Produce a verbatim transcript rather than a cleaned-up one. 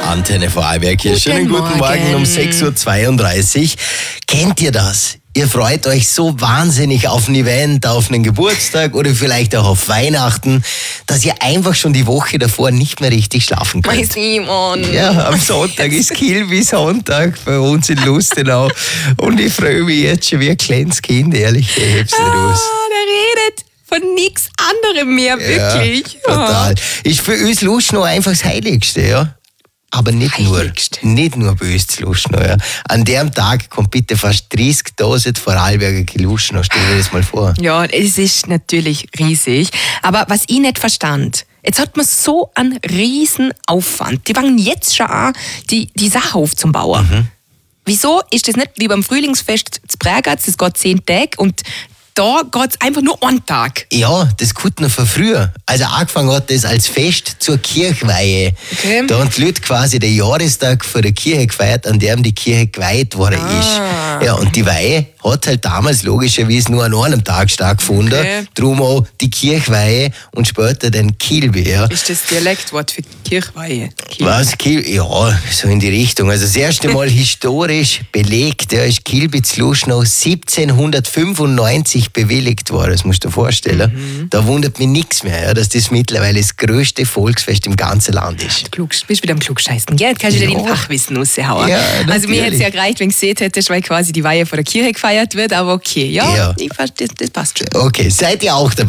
Antenne Vorarlberg hier. Guten Schönen guten Morgen, Morgen um sechs Uhr zweiunddreißig. Kennt ihr das? Ihr freut euch so wahnsinnig auf ein Event, auf einen Geburtstag oder vielleicht auch auf Weihnachten, dass ihr einfach schon die Woche davor nicht mehr richtig schlafen Mein könnt. Simon. Ja, am Sonntag ist Kilby-Sonntag bei uns in Lustenau und ich freue mich jetzt schon wie ein kleines Kind, ehrlich, ich heb's nicht Ah, raus. der redet von nichts anderem mehr, wirklich. Ja, total. Ist für uns Lustenau einfach das Heiligste, ja. Aber nicht Heiligste. nur, nicht nur bei uns zu Lustenau, ja. An dem Tag kommt bitte fast dreißigtausend Vorarlberger Lustenau, stell dir das mal vor. Ja, es ist natürlich riesig. Aber was ich nicht verstand, jetzt hat man so einen riesen Aufwand. Die fangen jetzt schon an, die, die Sache aufzubauen. Mhm. Wieso ist das nicht wie beim Frühlingsfest zu Prägatz, das geht zehn Tage und da geht es einfach nur einen Tag? Ja, das kommt noch von früher. Also angefangen hat das als Fest zur Kirchweihe. Okay. Da haben die Leute quasi den Jahrestag vor der Kirche gefeiert, an dem die Kirche geweiht worden Ah. ist. Ja, und die Weihe hat halt damals logischerweise nur an einem Tag stattgefunden. Okay. Drum auch die Kirchweihe und später dann Kilby. Ja. Ist das Dialektwort für Kirchweihe? Was? Kil ja, so in die Richtung. Also das erste Mal historisch belegt, ja, ist Kilby zu Lustenau siebzehnhundertfünfundneunzig bewilligt worden. Das musst du dir vorstellen. Mhm. Da wundert mich nichts mehr, ja, dass das mittlerweile das größte Volksfest im ganzen Land ist. Du klugst, bist wieder am Klugscheißen, gell? Jetzt kannst du Ja. dir dein Fachwissen raushauen. Ja, also mir hätte es natürlich. ja gereicht, wenn du gesehen hättest, weil quasi die Weihe vor der Kirche gefeiert wird, aber okay, ja, Ja. Ich, ver- das, das passt schon. Okay, seid ihr auch dabei?